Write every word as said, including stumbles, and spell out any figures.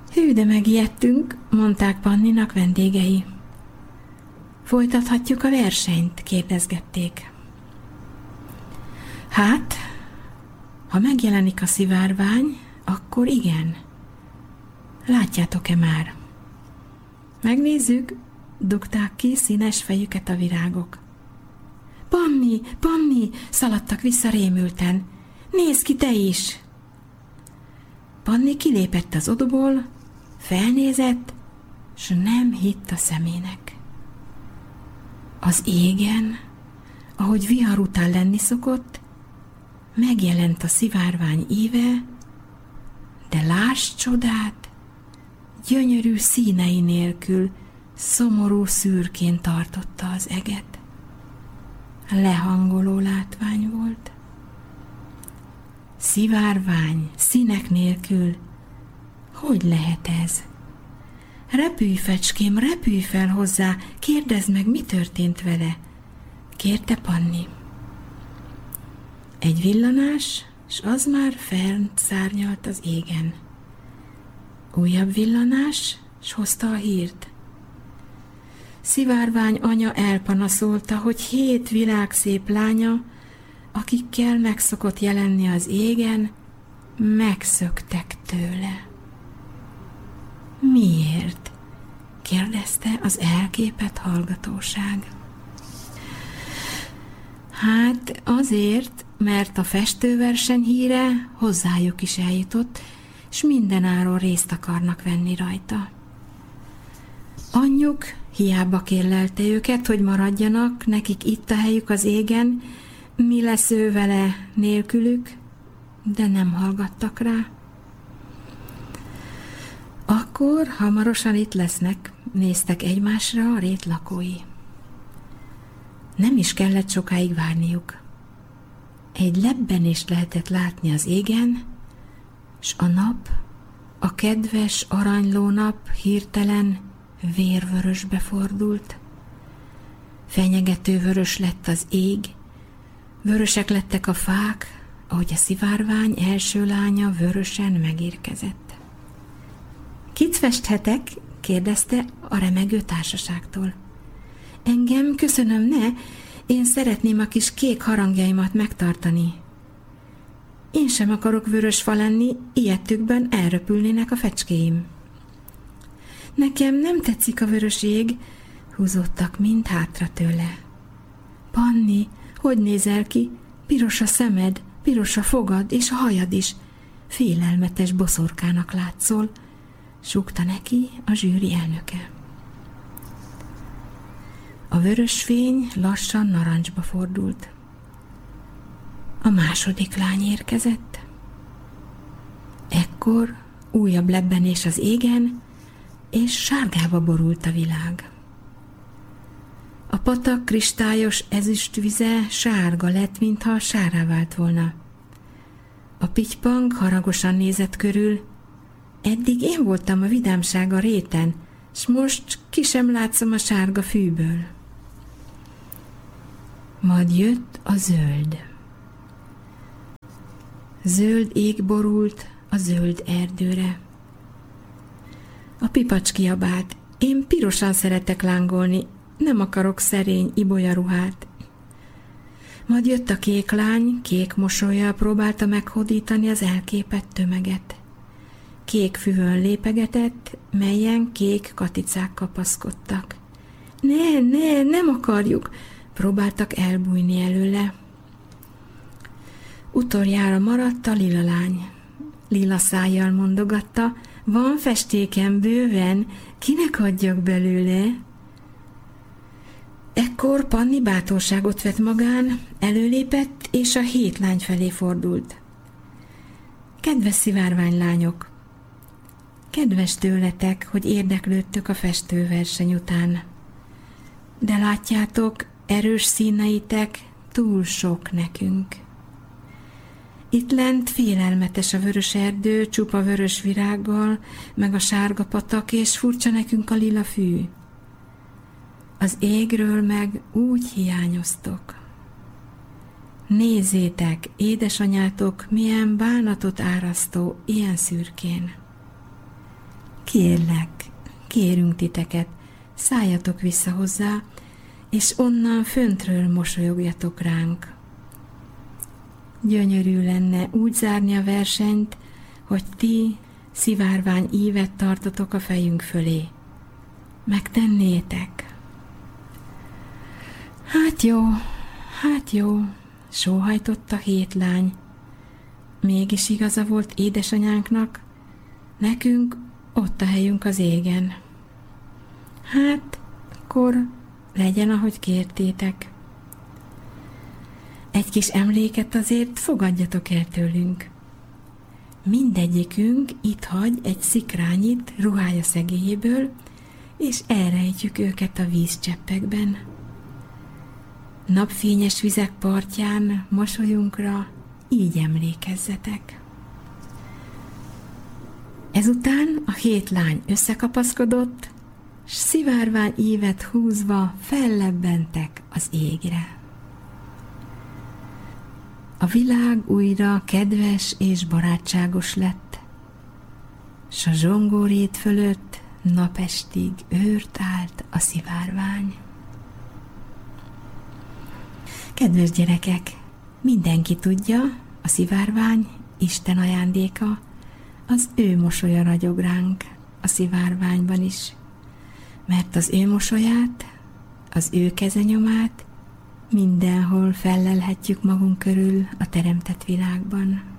Hű, de megijedtünk, mondták Panninak vendégei. Folytathatjuk a versenyt? Kérdezgették. Hát, ha megjelenik a szivárvány, akkor igen. Látjátok-e már? Megnézzük, dugták ki színes fejüket a virágok. Panni, Panni, szaladtak vissza rémülten. Nézd ki te is! Panni kilépett az odoból, felnézett, s nem hitt a szemének. Az égen, ahogy vihar után lenni szokott, megjelent a szivárvány íve, de láss csodát, gyönyörű színei nélkül szomorú szürkén tartotta az eget. Lehangoló látvány volt. Szivárvány, színek nélkül, hogy lehet ez? Repülj, fecském, repülj fel hozzá, kérdezd meg, mi történt vele, kérte Panni. Egy villanás, s az már fent szárnyalt az égen. Újabb villanás, s hozta a hírt. Szivárvány anya elpanaszolta, hogy hét világszép lánya, akikkel megszokott jelenni az égen, megszöktek tőle. Miért? Kérdezte az elképett hallgatóság. Hát azért, mert a festőverseny híre hozzájuk is eljutott, s mindenáron részt akarnak venni rajta. Anyjuk hiába kérlelte őket, hogy maradjanak, nekik itt a helyük az égen, mi lesz ő vele nélkülük, de nem hallgattak rá. Akkor hamarosan itt lesznek, néztek egymásra a rét lakói. Nem is kellett sokáig várniuk. Egy lebbenést lehetett látni az égen, s a nap, a kedves aranyló nap hirtelen vérvörösbe fordult. Fenyegető vörös lett az ég, vörösek lettek a fák, ahogy a szivárvány első lánya vörösen megérkezett. Kit festhetek? Kérdezte a remegő társaságtól. Engem, köszönöm, ne, én szeretném a kis kék harangjaimat megtartani. Én sem akarok vörös fa lenni, ilyettükben elröpülnének a fecskéim. Nekem nem tetszik a vörös ég, húzódtak mind hátra tőle. Panni, hogy nézel ki? Piros a szemed, piros a fogad és a hajad is. Félelmetes boszorkának látszol, súgta neki a zsűri elnöke. A vörös fény lassan narancsba fordult. A második lány érkezett. Ekkor újabb lebbenés az égen, és sárgába borult a világ. A patak kristályos ezüstvize sárga lett, mintha sárrá vált volna. A pittypang haragosan nézett körül. Eddig én voltam a vidámság a réten, s most ki sem látszom a sárga fűből. Majd jött a zöld. Zöld ég borult a zöld erdőre. A pipacs kiabált, én pirosan szeretek lángolni, nem akarok szerény ibolyaruhát. Majd jött a kék lány, kék mosollyal próbálta meghódítani az elképett tömeget. Kék füvön lépegetett, melyen kék katicák kapaszkodtak. Ne, ne, nem akarjuk, próbáltak elbújni előle. Utoljára maradt a lila lány. Lila szájjal mondogatta, van festéken bőven, kinek adjak belőle? Ekkor Panni bátorságot vett magán, előlépett, és a hét lány felé fordult. Kedves szivárványlányok, kedves tőletek, hogy érdeklődtök a festőverseny után. De látjátok, erős színeitek túl sok nekünk. Itt lent félelmetes a vörös erdő, csupa vörös virággal, meg a sárga patak, és furcsa nekünk a lila fű. Az égről meg úgy hiányoztok. Nézzétek, édesanyátok milyen bánatot árasztó ilyen szürkén. kérlek, kérünk titeket, szálljatok vissza hozzá, és onnan föntről mosolyogjatok ránk. Gyönyörű lenne úgy zárni a versenyt, hogy ti szivárvány ívet tartotok a fejünk fölé. Megtennétek? Hát jó, hát jó, sóhajtott a hét lány. Mégis igaza volt édesanyánknak, nekünk ott a helyünk az égen. Hát, akkor legyen, ahogy kértétek. Egy kis emléket azért fogadjatok el tőlünk. Mindegyikünk itt hagy egy szikrányit ruhája szegélyéből, és elrejtjük őket a vízcseppekben. Napfényes vizek partján mosolyunkra így emlékezzetek. Ezután a hét lány összekapaszkodott, s szivárvány ívet húzva fellebbentek az égre. A világ újra kedves és barátságos lett, s a zsongórét fölött napestig őrt állt a szivárvány. Kedves gyerekek, mindenki tudja, a szivárvány Isten ajándéka, az ő mosolya ragyog ránk a szivárványban is, mert az ő mosolyát, az ő kezenyomát mindenhol fellelhetjük magunk körül a teremtett világban.